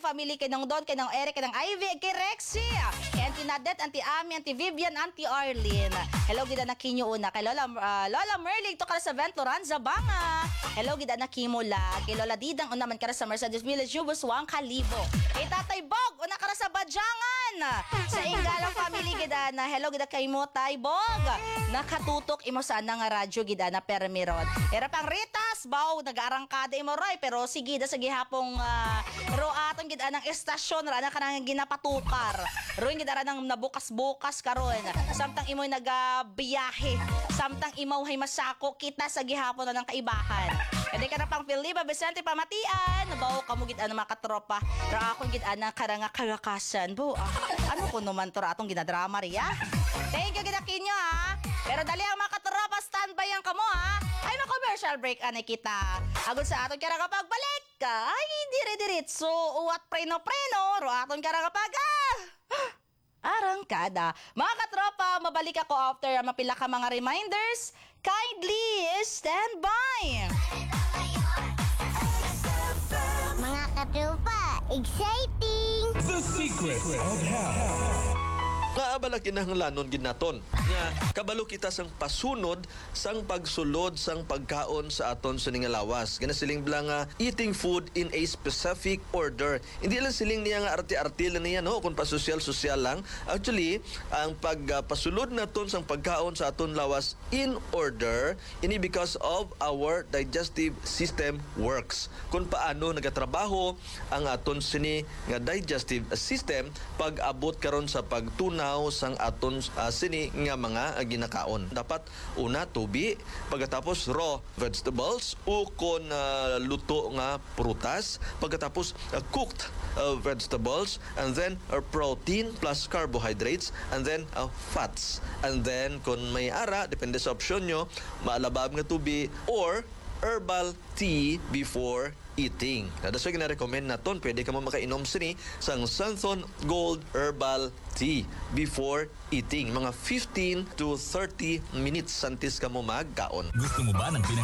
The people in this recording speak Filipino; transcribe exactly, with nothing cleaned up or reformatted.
family kay nang Don, kay nang Eric, kay nang Ivy, kay Rexy, kay Auntie Nadet, Auntie Ami, Auntie Vivian, Auntie Arlene. Hello, gida na kinyo una. Kay Lola, uh, Lola Merling, to kara sa Venturan, Zabanga. Hello, gida na Kimula. Kay Lola Didang, unaman kara sa Mercedes Village, Yubuswang, Kalibo. Kay Tatay Bog, una kara sa Badyangan. Sa Ingalang family, gida na. Hello, gida kay mo, Tay Bog. Nakatutok imo sa nga radyo, gida na permirod. Era pang Ritas, baw, nag-arangkada imo, Roy. Pero sige, da sa gihapong uh, ro atong gida ng estasyon, ra na ka nang ginapatukar. Roy, gida ra nang nabukas-bukas karon. Samtang imo'y nagabiyahe. Samtang imo hay masako kita sa gihapon na ng kaibahan. Kadi ka na pang Filipa, Vicente Pamatian. Bawo ka mo gid ang mga katropa. Ra akong gid ana karanga karakasan. Bo, ah, ano ko naman to ra atong ginadrama riya? Thank you gid kinyo ha. Pero dali ang mga katropa, standby ang kamo ha. Ay na commercial break ani kita. Agud sa aton kara kapag balik ka. Ay dire-diretso uwat preno-preno ro aton kara kapag ah. Arangkada. Mga katropa, mabalik ako after mapila ka mga reminders. Kindly stand by. Mga katropa, exciting! The secret of health. Naabala kinahanglanon gid naton nga kabalo kita sang pasunod sang pagsulod sang pagkaon sa aton sa ningalawas. Gana siling bla nga eating food in a specific order. Hindi lang siling niya nga arti-arti lang niya no kun pa social-social lang. Actually, ang pagpasulod naton sang pagkaon sa aton lawas in order ini because of our digestive system works. Kung paano nagatrabaho ang aton sini nga digestive system pag abot karon sa pagtuna sang aton uh, sini nga mga uh, ginakaon. Dapat una tubi, pagkatapos raw vegetables o kon uh, luto nga prutas, pagkatapos uh, cooked uh, vegetables, and then uh, protein plus carbohydrates, and then uh, fats. And then kung may ara, depende sa opsyon nyo, maalabab nga tubi or herbal tea before eating. That's why gina-recommend naton, pwede ka mo makainom sini sang Santhon Gold Herbal Tea before eating. Mga fifteen to thirty minutes santis ka mo magkaon. Gusto mo ba ng pinaka